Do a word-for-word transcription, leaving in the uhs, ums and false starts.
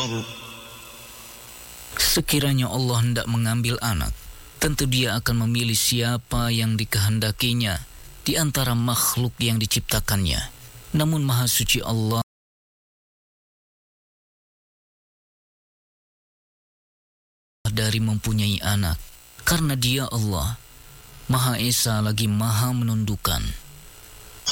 Sekiranya Allah hendak mengambil anak, tentu Dia akan memilih siapa yang dikehendakinya di antara makhluk yang diciptakannya. Namun Maha Suci Allah dari mempunyai anak, karena Dia Allah Maha Esa lagi Maha menundukkan.